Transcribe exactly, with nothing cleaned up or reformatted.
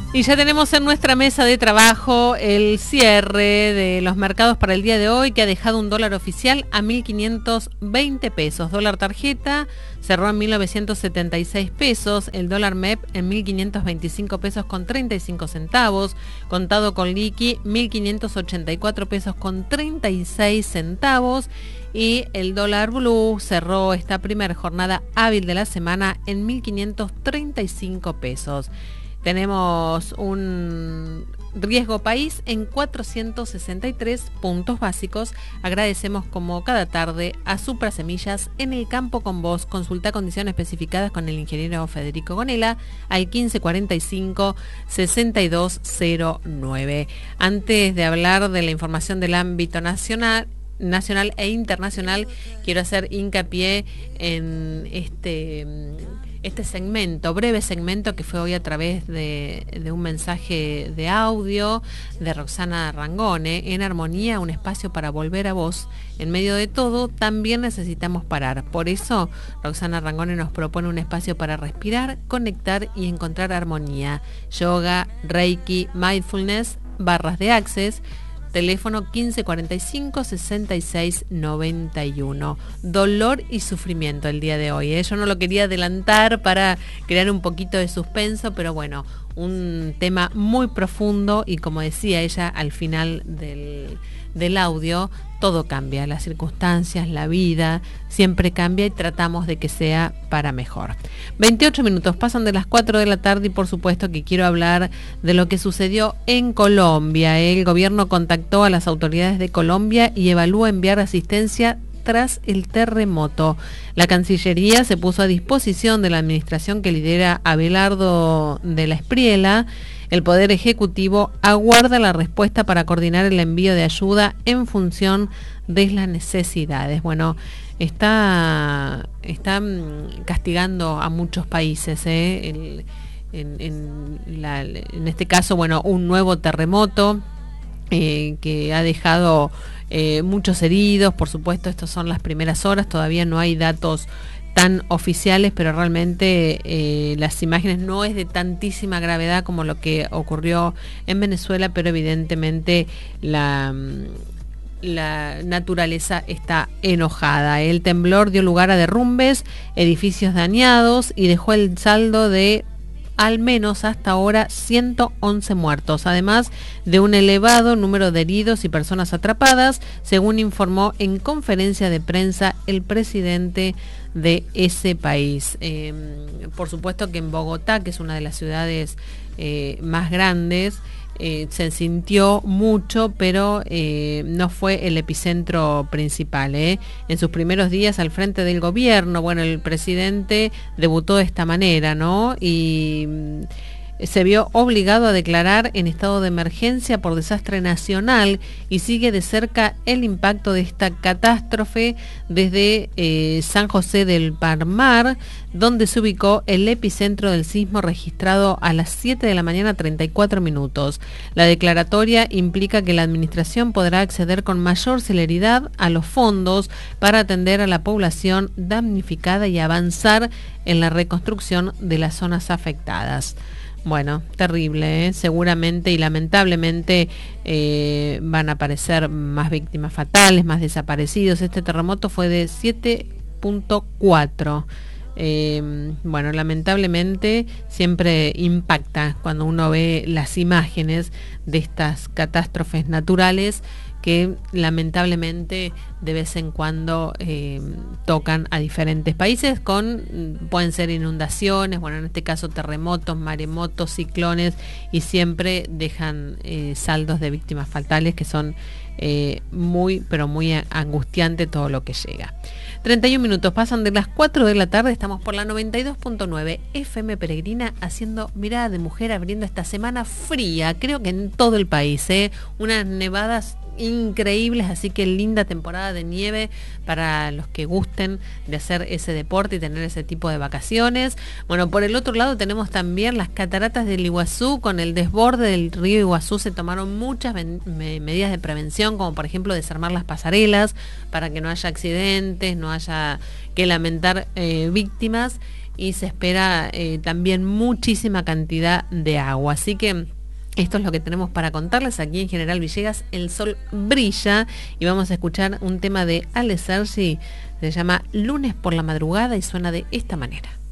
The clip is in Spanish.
Y ya tenemos en nuestra mesa de trabajo el cierre de los mercados para el día de hoy, que ha dejado un dólar oficial a mil quinientos veinte pesos. Dólar tarjeta cerró en mil novecientos setenta y seis pesos. El dólar M E P en mil quinientos veinticinco pesos con treinta y cinco centavos. Contado con liqui, mil quinientos ochenta y cuatro pesos con treinta y seis centavos. Y el dólar blue cerró esta primera jornada hábil de la semana en mil quinientos treinta y cinco pesos. Tenemos un riesgo país en cuatrocientos sesenta y tres puntos básicos. Agradecemos como cada tarde a Supra Semillas en el campo con vos. Consulta condiciones especificadas con el ingeniero Federico Gonella al quince cuarenta y cinco sesenta y dos cero nueve. Antes de hablar de la información del ámbito nacional, nacional e internacional, quiero hacer hincapié en este... este segmento, breve segmento que fue hoy a través de, de un mensaje de audio de Roxana Rangone. En Armonía, un espacio para volver a vos. En medio de todo, también necesitamos parar. Por eso, Roxana Rangone nos propone un espacio para respirar, conectar y encontrar armonía. Yoga, Reiki, Mindfulness, barras de Access. Teléfono quince cuarenta y cinco sesenta y seis noventa y uno. Dolor y sufrimiento el día de hoy, ¿eh? Yo no lo quería adelantar para crear un poquito de suspenso, pero bueno, un tema muy profundo y como decía ella al final del, del audio, todo cambia, las circunstancias, la vida, siempre cambia y tratamos de que sea para mejor. veintiocho minutos pasan de las cuatro de la tarde y por supuesto que quiero hablar de lo que sucedió en Colombia. El gobierno contactó a las autoridades de Colombia y evalúa enviar asistencia tras el terremoto. La Cancillería se puso a disposición de la administración que lidera Abelardo de la Espriella. El Poder Ejecutivo aguarda la respuesta para coordinar el envío de ayuda en función de las necesidades. Bueno, está, está castigando a muchos países, ¿eh? El, en, en, la, en este caso, bueno, un nuevo terremoto eh, que ha dejado eh, muchos heridos. Por supuesto, estas son las primeras horas, todavía no hay datos tan oficiales, pero realmente eh, las imágenes no es de tantísima gravedad como lo que ocurrió en Venezuela, pero evidentemente la, la naturaleza está enojada. El temblor dio lugar a derrumbes, edificios dañados y dejó el saldo de al menos hasta ahora ciento once muertos, además de un elevado número de heridos y personas atrapadas, según informó en conferencia de prensa el presidente de ese país. Eh, por supuesto que en Bogotá, que es una de las ciudades eh, más grandes, Eh, se sintió mucho, pero eh, no fue el epicentro principal. ¿eh? En sus primeros días al frente del gobierno, bueno, el presidente debutó de esta manera, ¿no? Y mm, se vio obligado a declarar en estado de emergencia por desastre nacional y sigue de cerca el impacto de esta catástrofe desde eh, San José del Palmar, donde se ubicó el epicentro del sismo registrado a las siete de la mañana treinta y cuatro minutos. La declaratoria implica que la administración podrá acceder con mayor celeridad a los fondos para atender a la población damnificada y avanzar en la reconstrucción de las zonas afectadas. Bueno, terrible, ¿eh? Seguramente y lamentablemente eh, van a aparecer más víctimas fatales, más desaparecidos. Este terremoto fue de siete punto cuatro. Eh, bueno, lamentablemente siempre impacta cuando uno ve las imágenes de estas catástrofes naturales que lamentablemente de vez en cuando eh, tocan a diferentes países con, pueden ser inundaciones, bueno, en este caso terremotos, maremotos, ciclones, y siempre dejan eh, saldos de víctimas fatales que son eh, muy, pero muy angustiante todo lo que llega. treinta y un minutos pasan de las cuatro de la tarde, estamos por la noventa y dos punto nueve F M Peregrina haciendo Mirada de Mujer, abriendo esta semana fría, creo que en todo el país, ¿eh? Unas nevadas increíbles, así que linda temporada de nieve para los que gusten de hacer ese deporte y tener ese tipo de vacaciones. Bueno, por el otro lado tenemos también las cataratas del Iguazú. Con el desborde del río Iguazú se tomaron muchas me medidas de prevención, como por ejemplo desarmar las pasarelas para que no haya accidentes, no haya que lamentar eh, víctimas. y se espera eh, también muchísima cantidad de agua. Así que esto es lo que tenemos para contarles. Aquí en General Villegas el sol brilla y vamos a escuchar un tema de Ale Sergi, se llama Lunes por la madrugada y suena de esta manera.